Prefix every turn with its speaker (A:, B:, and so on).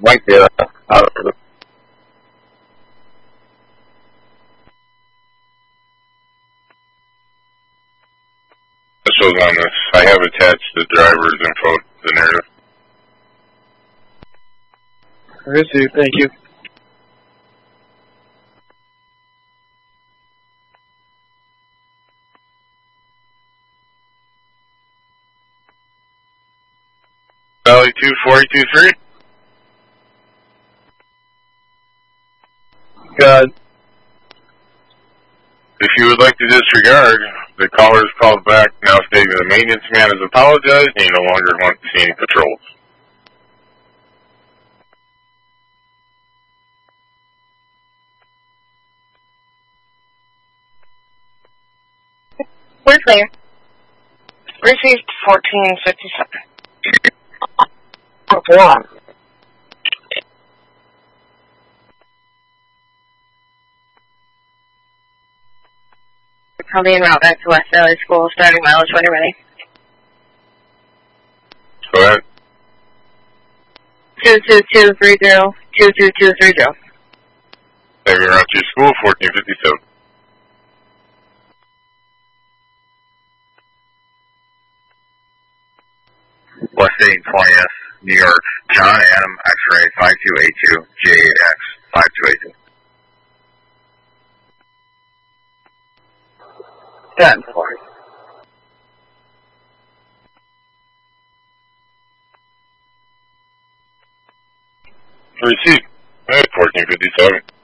A: might be out of it.
B: This was on this. I have attached the driver's info to the narrative.
C: Received, thank you.
B: Valley 24023.
C: Got it.
B: If you would like to disregard, the caller is called back now stating the maintenance man has apologized and he no longer wants to see any patrols.
D: We're clear. Received 1457.
A: One.
D: I'll be en route back to West Valley School, starting mileage when you're ready.
B: Go ahead.
D: 22230, 22230.
B: Saving route to your school, 1457.
A: West 820S, New York, John Adam, X-ray 5282, J8X 5282. Stand for it.
B: Receipt. Alright, 1457.